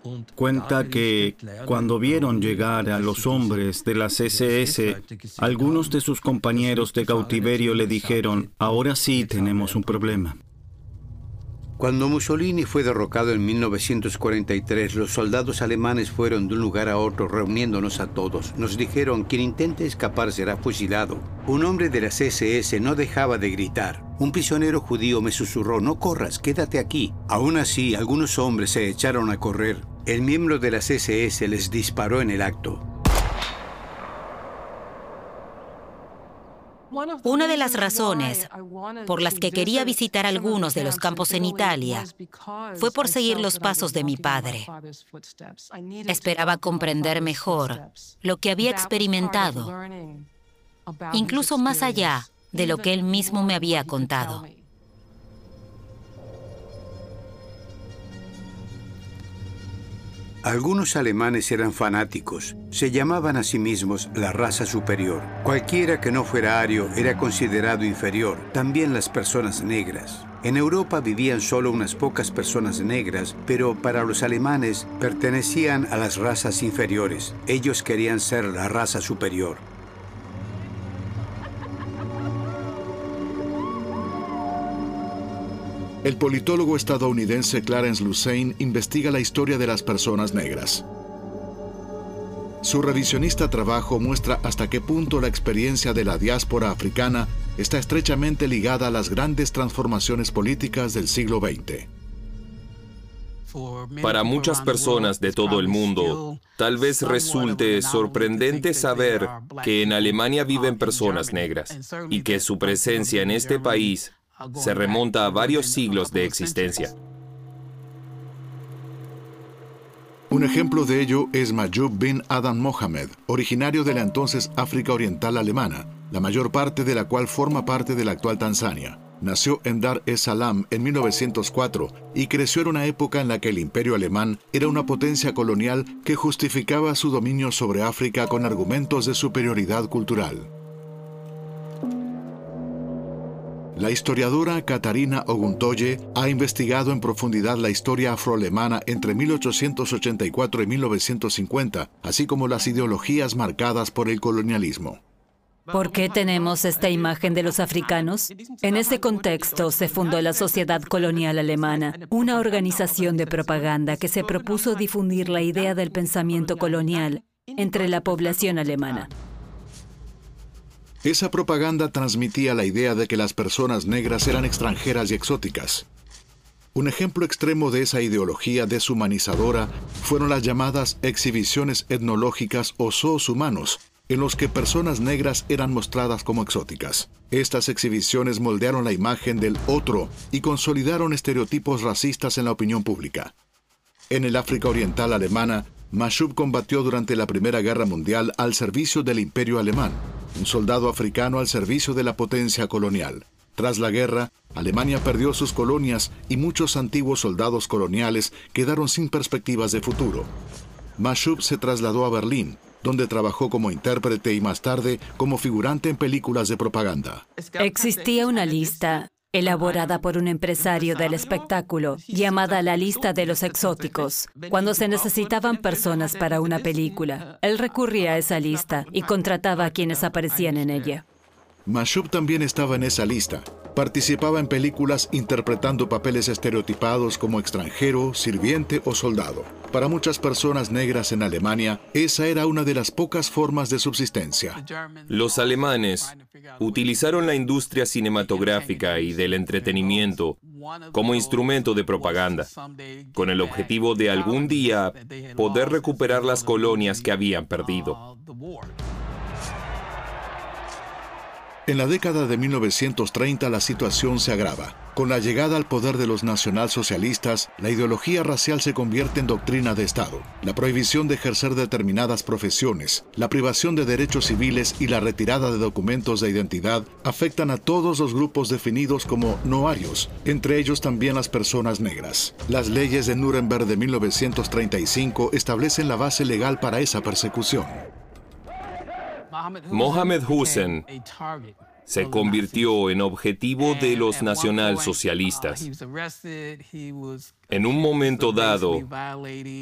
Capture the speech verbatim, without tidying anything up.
Cuenta que cuando vieron llegar a los hombres de las ese ese, algunos de sus compañeros de cautiverio le dijeron: ahora sí tenemos un problema. Cuando Mussolini fue derrocado en mil novecientos cuarenta y tres, los soldados alemanes fueron de un lugar a otro reuniéndonos a todos. Nos dijeron: quien intente escapar será fusilado. Un hombre de las ese ese no dejaba de gritar. Un prisionero judío me susurró: no corras, quédate aquí. Aún así, algunos hombres se echaron a correr. El miembro de las ese ese les disparó en el acto. Una de las razones por las que quería visitar algunos de los campos en Italia fue por seguir los pasos de mi padre. Esperaba comprender mejor lo que había experimentado, incluso más allá de lo que él mismo me había contado. Algunos alemanes eran fanáticos. Se llamaban a sí mismos la raza superior. Cualquiera que no fuera ario era considerado inferior, también las personas negras. En Europa vivían solo unas pocas personas negras, pero para los alemanes pertenecían a las razas inferiores. Ellos querían ser la raza superior. El politólogo estadounidense Clarence Lusain investiga la historia de las personas negras. Su revisionista trabajo muestra hasta qué punto la experiencia de la diáspora africana está estrechamente ligada a las grandes transformaciones políticas del siglo veinte. Para muchas personas de todo el mundo, tal vez resulte sorprendente saber que en Alemania viven personas negras y que su presencia en este país se remonta a varios siglos de existencia. Un ejemplo de ello es Mayub bin Adam Mohamed, originario de la entonces África Oriental Alemana, la mayor parte de la cual forma parte de la actual Tanzania. Nació en Dar es Salaam en mil novecientos cuatro y creció en una época en la que el Imperio Alemán era una potencia colonial que justificaba su dominio sobre África con argumentos de superioridad cultural. La historiadora Katarina Oguntoye ha investigado en profundidad la historia afroalemana entre mil ochocientos ochenta y cuatro y mil novecientos cincuenta, así como las ideologías marcadas por el colonialismo. ¿Por qué tenemos esta imagen de los africanos? En ese contexto se fundó la Sociedad Colonial Alemana, una organización de propaganda que se propuso difundir la idea del pensamiento colonial entre la población alemana. Esa propaganda transmitía la idea de que las personas negras eran extranjeras y exóticas. Un ejemplo extremo de esa ideología deshumanizadora fueron las llamadas exhibiciones etnológicas o zoos humanos, en los que personas negras eran mostradas como exóticas. Estas exhibiciones moldearon la imagen del otro y consolidaron estereotipos racistas en la opinión pública. En el África Oriental alemana, Mayub combatió durante la Primera Guerra Mundial al servicio del Imperio Alemán, un soldado africano al servicio de la potencia colonial. Tras la guerra, Alemania perdió sus colonias y muchos antiguos soldados coloniales quedaron sin perspectivas de futuro. Mayub se trasladó a Berlín, donde trabajó como intérprete y más tarde como figurante en películas de propaganda. Existía una lista elaborada por un empresario del espectáculo, llamada la lista de los exóticos. Cuando se necesitaban personas para una película, él recurría a esa lista y contrataba a quienes aparecían en ella. Mayub también estaba en esa lista. Participaba en películas interpretando papeles estereotipados como extranjero, sirviente o soldado. Para muchas personas negras en Alemania, esa era una de las pocas formas de subsistencia. Los alemanes utilizaron la industria cinematográfica y del entretenimiento como instrumento de propaganda, con el objetivo de algún día poder recuperar las colonias que habían perdido. En la década de mil novecientos treinta la situación se agrava. Con la llegada al poder de los nacionalsocialistas, la ideología racial se convierte en doctrina de Estado. La prohibición de ejercer determinadas profesiones, la privación de derechos civiles y la retirada de documentos de identidad afectan a todos los grupos definidos como no arios, entre ellos también las personas negras. Las leyes de Nuremberg de mil novecientos treinta y cinco establecen la base legal para esa persecución. Mohamed Hussein se convirtió en objetivo de los nacionalsocialistas. En un momento dado,